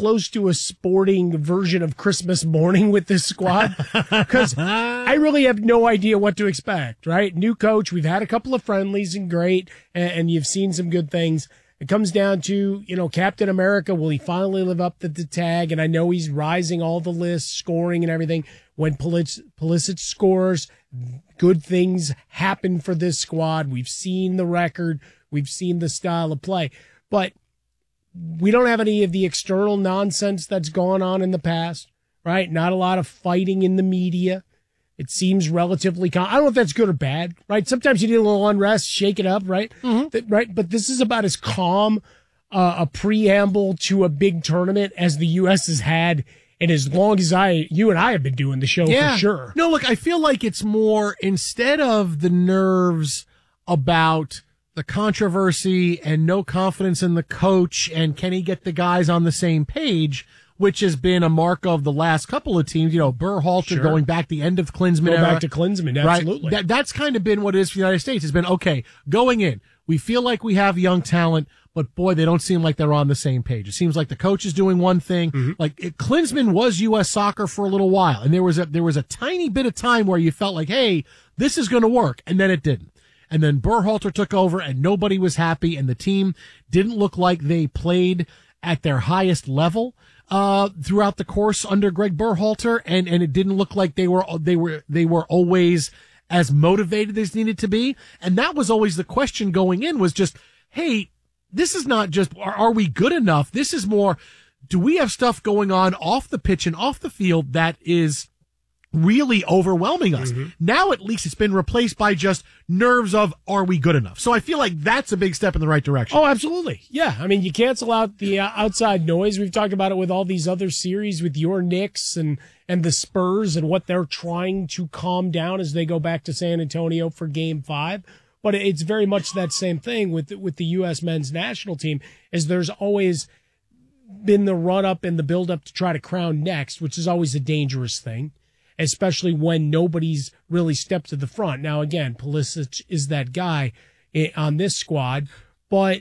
close to a sporting version of Christmas morning with this squad because I really have no idea what to expect, right? New coach. We've had a couple of friendlies and great, and you've seen some good things. It comes down to, Captain America. Will he finally live up to the tag? And I know he's rising all the lists, scoring and everything. When Pulisic scores, good things happen for this squad. We've seen the record. We've seen the style of play. But we don't have any of the external nonsense that's gone on in the past, right? Not a lot of fighting in the media. It seems relatively calm. I don't know if that's good or bad, right? Sometimes you need a little unrest, shake it up, right? Mm-hmm. Right. But this is about as calm a preamble to a big tournament as the U.S. has had. And as long as you and I have been doing the show, for sure. No, look, I feel like it's more, instead of the nerves about the controversy and no confidence in the coach and can he get the guys on the same page, which has been a mark of the last couple of teams, Berhalter going back the end of Klinsmann era. Go back to Klinsmann, absolutely. Right? That's kind of been what it is for the United States. It's been, okay, going in, we feel like we have young talent, but boy, they don't seem like they're on the same page. It seems like the coach is doing one thing. Mm-hmm. Klinsmann was U.S. soccer for a little while, and there was a tiny bit of time where you felt like, hey, this is going to work, and then it didn't. And then Berhalter took over and nobody was happy and the team didn't look like they played at their highest level, throughout the course under Greg Berhalter. And it didn't look like they were always as motivated as needed to be. And that was always the question going in, was just, hey, this is not just, are we good enough? This is more, do we have stuff going on off the pitch and off the field that is really overwhelming us? Mm-hmm. Now at least it's been replaced by just nerves of, are we good enough? So I feel like that's a big step in the right direction. Oh, absolutely. Yeah. I mean, you cancel out the outside noise. We've talked about it with all these other series with your Knicks and the Spurs and what they're trying to calm down as they go back to San Antonio for Game 5. But it's very much that same thing with the U.S. men's national team, is there's always been the run up and the build up to try to crown next, which is always a dangerous thing, especially when nobody's really stepped to the front. Now, again, Pulisic is that guy on this squad, but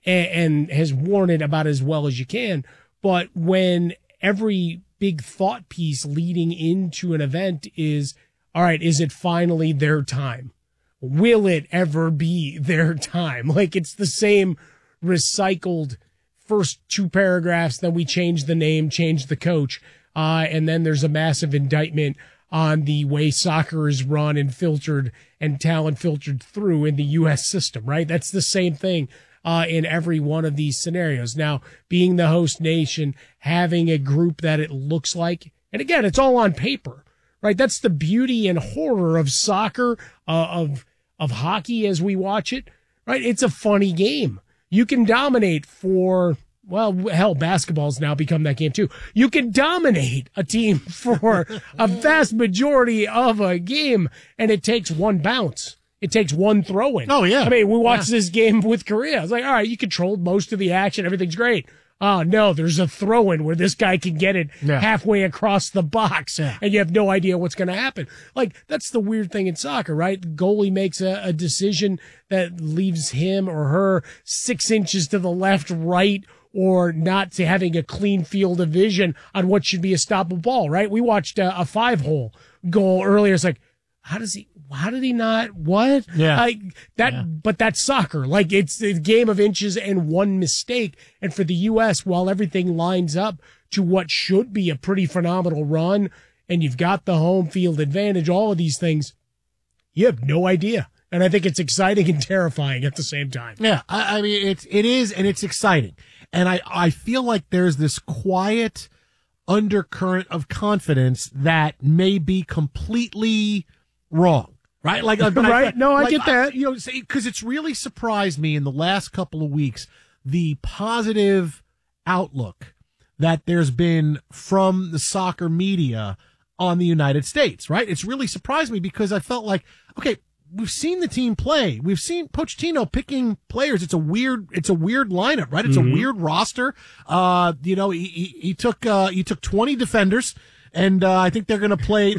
and has worn it about as well as you can. But when every big thought piece leading into an event is, all right, is it finally their time? Will it ever be their time? Like, it's the same recycled first two paragraphs, then we change the name, change the coach. And then there's a massive indictment on the way soccer is run and filtered and talent filtered through in the U.S. system, right? That's the same thing in every one of these scenarios. Now, being the host nation, having a group that it looks like, and again, it's all on paper, right? That's the beauty and horror of soccer, of hockey as we watch it, right? It's a funny game. You can dominate for, well, hell, basketball's now become that game too. You can dominate a team for a vast majority of a game, and it takes one bounce. It takes one throw-in. Oh, yeah. I mean, we watched this game with Korea. I was like, all right, you controlled most of the action. Everything's great. Oh, no, there's a throw-in where this guy can get it halfway across the box, and you have no idea what's going to happen. Like, that's the weird thing in soccer, right? The goalie makes a decision that leaves him or her 6 inches to the left, right, or not to having a clean field of vision on what should be a stoppable ball, right? We watched a 5-hole goal earlier. It's like, how did he not, what? Yeah. But that's soccer. Like, it's a game of inches and one mistake. And for the U.S., while everything lines up to what should be a pretty phenomenal run, and you've got the home field advantage, all of these things, you have no idea. And I think it's exciting and terrifying at the same time. Yeah. I mean, it is, and it's exciting. And I feel like there's this quiet undercurrent of confidence that may be completely wrong, right? Like, right? No, I get that. Because it's really surprised me in the last couple of weeks, the positive outlook that there's been from the soccer media on the United States, right? It's really surprised me because I felt like, okay, we've seen the team play. We've seen Pochettino picking players. It's a weird lineup, right? It's a weird roster. He took 20 defenders. And I think they're going to play a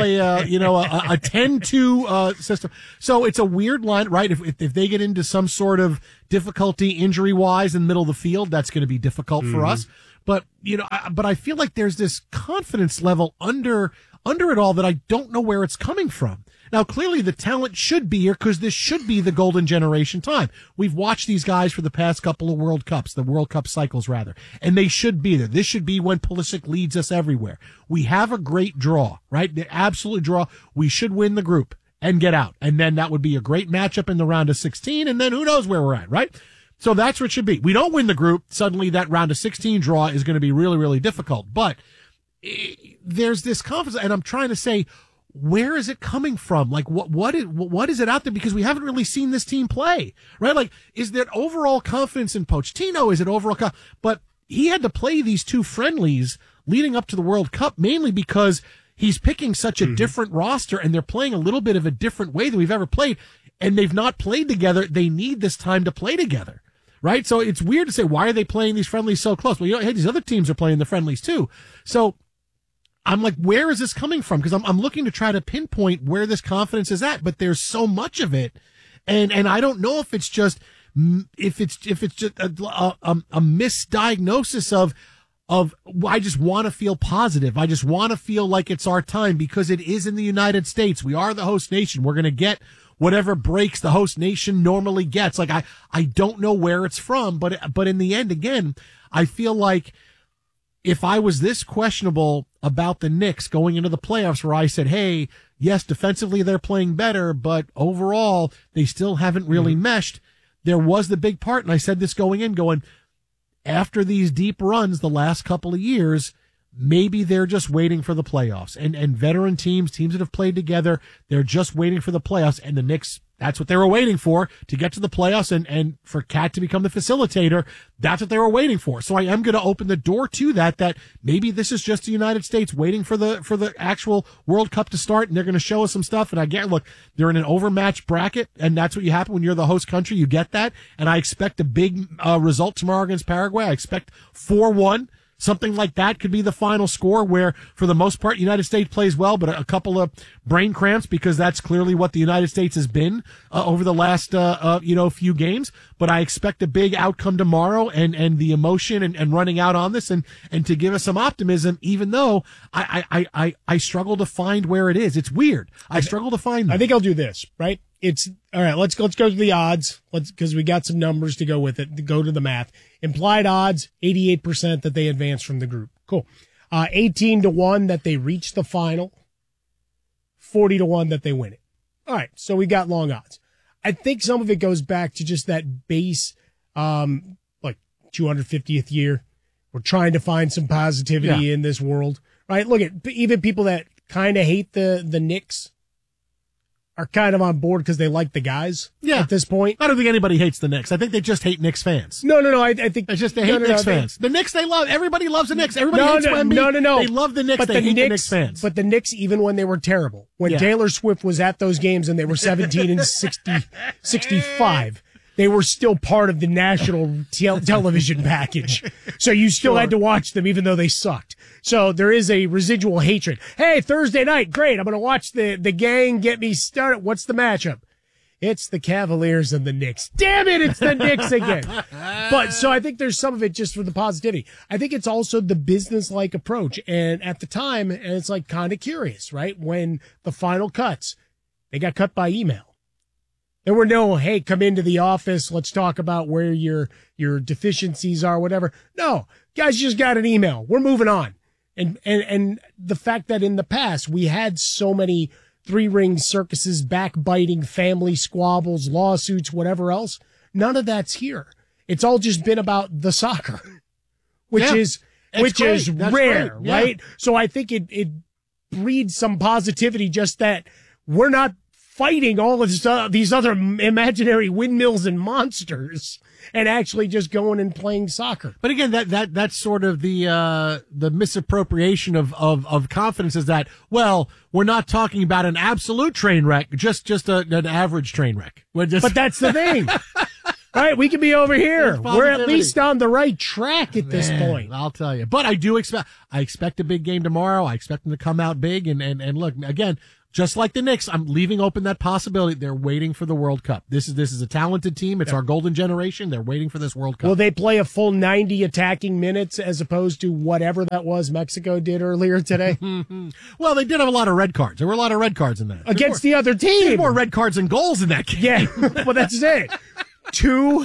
10-2 system. So it's a weird line, right? If they get into some sort of difficulty injury-wise in the middle of the field, that's going to be difficult for us. But I feel like there's this confidence level under it all that I don't know where it's coming from. Now, clearly the talent should be here because this should be the golden generation time. We've watched these guys for the past couple of World Cups, the World Cup cycles rather, and they should be there. This should be when Pulisic leads us everywhere. We have a great draw, right? The absolute draw. We should win the group and get out. And then that would be a great matchup in the round of 16. And then who knows where we're at, right? So that's what it should be. We don't win the group. Suddenly that round of 16 draw is going to be really, really difficult. But there's this confidence, and I'm trying to say, where is it coming from? Like, what is it out there? Because we haven't really seen this team play, right? Like, is there overall confidence in Pochettino? Is it overall but he had to play these two friendlies leading up to the World Cup mainly because he's picking such a different roster and they're playing a little bit of a different way than we've ever played. And they've not played together. They need this time to play together, right? So it's weird to say, why are they playing these friendlies so close? Well, hey, these other teams are playing the friendlies too. So I'm like, where is this coming from? Because I'm looking to try to pinpoint where this confidence is at, but there's so much of it, and I don't know if it's just a misdiagnosis of I just want to feel positive. I just want to feel like it's our time because it is in the United States. We are the host nation. We're going to get whatever breaks the host nation normally gets. Like I don't know where it's from, but in the end, again, I feel like if I was this questionable about the Knicks going into the playoffs where I said, hey, yes, defensively they're playing better, but overall they still haven't really meshed. There was the big part, and I said this going after these deep runs the last couple of years, maybe they're just waiting for the playoffs. And veteran teams that have played together, they're just waiting for the playoffs, and the Knicks, that's what they were waiting for, to get to the playoffs and for Cat to become the facilitator. That's what they were waiting for. So I am going to open the door to that maybe this is just the United States waiting for the actual World Cup to start, and they're going to show us some stuff. And I get, look, they're in an overmatched bracket, and that's what you happen when you're the host country. You get that. And I expect a big result tomorrow against Paraguay. I expect 4-1. Something like that could be the final score where, for the most part, United States plays well, but a couple of brain cramps because that's clearly what the United States has been over the last, few games. But I expect a big outcome tomorrow and the emotion and running out on this and to give us some optimism, even though I struggle to find where it is. It's weird. I struggle to find them. I think I'll do this, right? It's all right. Let's go to the odds. Because we got some numbers to go with it, to go to the math. Implied odds, 88% that they advance from the group. Cool. 18-1 that they reach the final. 40-1 that they win it. All right. So we got long odds. I think some of it goes back to just that base, 250th year. We're trying to find some positivity in this world, right? Look at even people that kind of hate the Knicks are kind of on board because they like the guys at this point. I don't think anybody hates the Knicks. I think they just hate Knicks fans. No. I think it's just they hate Knicks fans. The Knicks they love. Everybody loves the Knicks. Everybody hates Wemby. No. They love the Knicks. They hate the Knicks fans. But the Knicks, even when they were terrible, when Taylor Swift was at those games and they were 65, they were still part of the national television package. So you still had to watch them even though they sucked. So there is a residual hatred. Hey, Thursday night, great. I'm going to watch the gang get me started. What's the matchup? It's the Cavaliers and the Knicks. Damn it, it's the Knicks again. But so I think there's some of it just for the positivity. I think it's also the business-like approach. And at the time, and it's like kind of curious, right? When the final cuts, they got cut by email. There were no, hey, come into the office. Let's talk about where your deficiencies are, whatever. No, guys just got an email. We're moving on. And the fact that in the past we had so many three-ring circuses, backbiting, family squabbles, lawsuits, whatever else, none of that's here. It's all just been about the soccer, which is rare, right? So I think it breeds some positivity, just that we're not fighting all of these other imaginary windmills and monsters and actually just going and playing soccer. But again, that's sort of the misappropriation of confidence is that, well, we're not talking about an absolute train wreck, just an average train wreck. But that's the thing. right, we could be over here. We're at positivity. least on the right track at this point. I'll tell you. But I expect a big game tomorrow. I expect them to come out big. And look, again, just like the Knicks, I'm leaving open that possibility. They're waiting for the World Cup. This is a talented team. It's our golden generation. They're waiting for this World Cup. Will they play a full 90 attacking minutes as opposed to whatever that was Mexico did earlier today? Well, they did have a lot of red cards. There were a lot of red cards in that. Against the other team. There's more red cards than goals in that game. Yeah, well, that's it. Two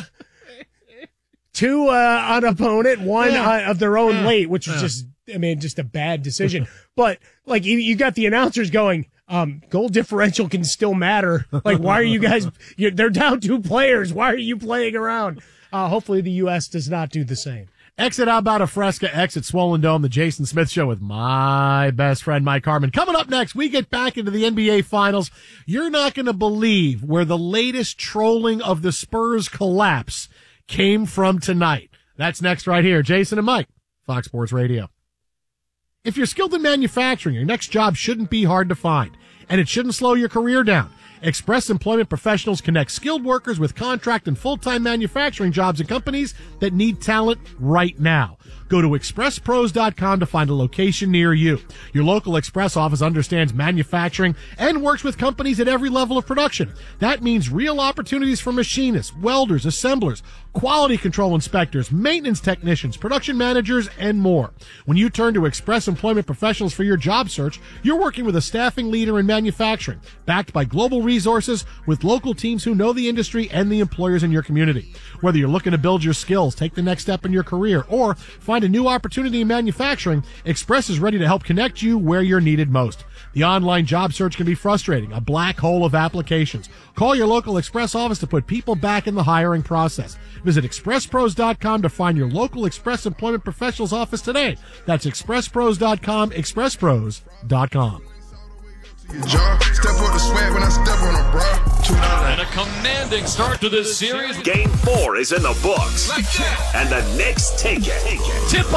on opponent, one of their own late, which was just a bad decision. But like you got the announcers going, goal differential can still matter. Like, why are you guys? They're down 2 players. Why are you playing around? Hopefully, the U.S. does not do the same. Exit Out About a Fresca, exit Swollen Dome, the Jason Smith Show with my best friend, Mike Harmon. Coming up next, we get back into the NBA Finals. You're not going to believe where the latest trolling of the Spurs collapse came from tonight. That's next right here. Jason and Mike, Fox Sports Radio. If you're skilled in manufacturing, your next job shouldn't be hard to find, and it shouldn't slow your career down. Express Employment Professionals connect skilled workers with contract and full-time manufacturing jobs and companies that need talent right now. Go to expresspros.com to find a location near you. Your local Express office understands manufacturing and works with companies at every level of production. That means real opportunities for machinists, welders, assemblers, quality control inspectors, maintenance technicians, production managers, and more. When you turn to Express Employment Professionals for your job search, you're working with a staffing leader in manufacturing, backed by global resources with local teams who know the industry and the employers in your community. Whether you're looking to build your skills, take the next step in your career, or find a new opportunity in manufacturing, Express is ready to help connect you where you're needed most. The online job search can be frustrating, a black hole of applications. Call your local Express office to put people back in the hiring process. Visit expresspros.com to find your local Express Employment Professionals office today. That's expresspros.com, expresspros.com. Step on the swag when I step on a bro. And a commanding start to this series. Game 4 is in the books. And the Knicks take it. Tip